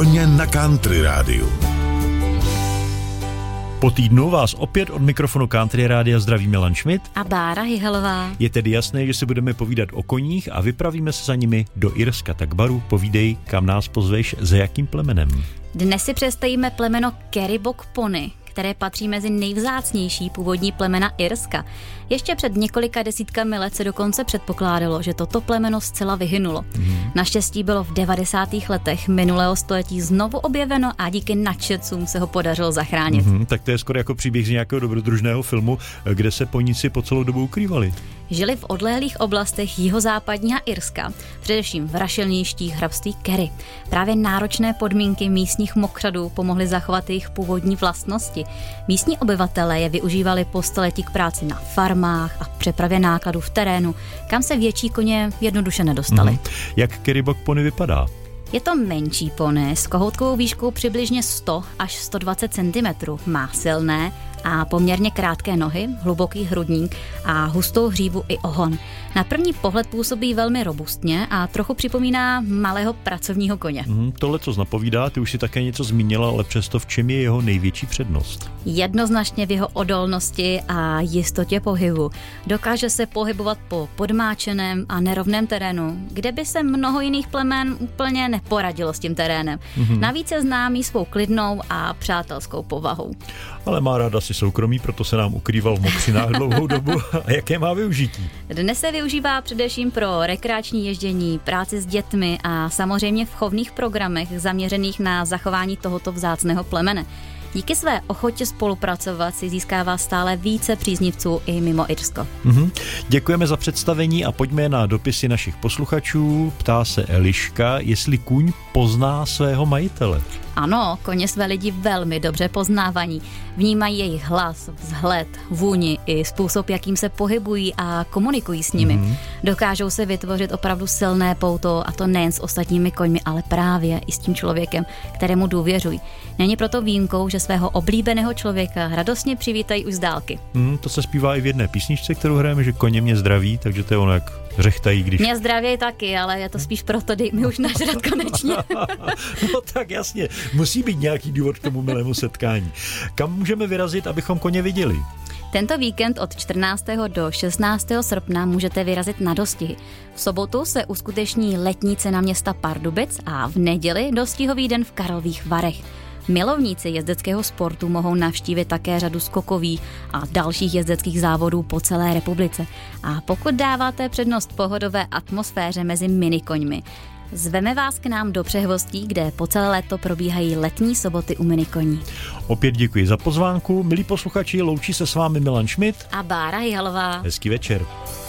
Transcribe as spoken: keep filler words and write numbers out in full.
Koně na Country rádiu. Po týdnu vás opět od mikrofonu Country rádia zdraví Milan Schmidt a Bára Hyhalová. Je tedy jasné, že si budeme povídat o koních a vypravíme se za nimi do Irska. Tak Baru, povídej, kam nás pozveš, za jakým plemenem. Dnes si představíme plemeno Kerrybock Pony, které patří mezi nejvzácnější původní plemena Irska. Ještě před několika desítkami let se dokonce předpokládalo, že toto plemeno zcela vyhynulo. Mm. Naštěstí bylo v devadesátých letech minulého století znovu objeveno a díky nadšencům se ho podařilo zachránit. Mm, tak to je skoro jako příběh z nějakého dobrodružného filmu, kde se poníci po celou dobu ukrývali. Žili v odlehlých oblastech jihozápadního Irska, především v rašelništích hrabství Kerry. Právě náročné podmínky místních mokřadů pomohly zachovat jejich původní vlastnosti. Místní obyvatelé je využívali po staletí k práci na farmách a přepravě nákladů v terénu, kam se větší koně jednoduše nedostali. Mm-hmm. Jak Kerrybock Pony vypadá? Je to menší pony s kohoutkovou výškou přibližně sto až sto dvacet centimetrů. Má silné a poměrně krátké nohy, hluboký hrudník a hustou hřívu i ohon. Na první pohled působí velmi robustně a trochu připomíná malého pracovního koně. Mm, tohle, co napovídá, ty už si také něco zmínila, ale přesto v čem je jeho největší přednost? Jednoznačně v jeho odolnosti a jistotě pohybu. Dokáže se pohybovat po podmáčeném a nerovném terénu, kde by se mnoho jiných plemen úplně neporadilo s tím terénem. Mm-hmm. Navíc je známý svou klidnou a přátelskou povahou. Ale má ráda si soukromí, proto se nám ukrýval v mokřinách dlouhou dobu. A jaké má využití? Dnes se využívá především pro rekreační ježdění, práci s dětmi a samozřejmě v chovných programech zaměřených na zachování tohoto vzácného plemene. Díky své ochotě spolupracovat si získává stále více příznivců i mimo Irsko. Mm-hmm. Děkujeme za představení a pojďme na dopisy našich posluchačů. Ptá se Eliška, jestli kůň pozná svého majitele. Ano, koně své lidi velmi dobře poznávají. Vnímají jejich hlas, vzhled, vůni i způsob, jakým se pohybují a komunikují s nimi. Mm. Dokážou se vytvořit opravdu silné pouto, a to nejen s ostatními koňmi, ale právě i s tím člověkem, kterému důvěřují. Není proto výjimkou, že svého oblíbeného člověka radostně přivítají už z dálky. Mm, to se zpívá i v jedné písničce, kterou hrajeme, že koně mě zdraví, takže to je ono, jak řechtají, když... Mě zdraví taky, ale je to spíš proto, dej mi už nažrat konečně. No tak jasně, musí být nějaký důvod k tomu milému setkání. Kam můžeme vyrazit, abychom koně viděli? Tento víkend od čtrnáctého do šestnáctého srpna můžete vyrazit na dostihy. V sobotu se uskuteční letní cena města Pardubic a v neděli dostihový den v Karlových Varech. Milovníci jezdeckého sportu mohou navštívit také řadu skokových a dalších jezdeckých závodů po celé republice. A pokud dáváte přednost pohodové atmosféře mezi minikoňmi, zveme vás k nám do Přehvostí, kde po celé léto probíhají letní soboty u minikoní. Opět děkuji za pozvánku. Milí posluchači, loučí se s vámi Milan Schmidt a Bára Hyhalová. Hezký večer.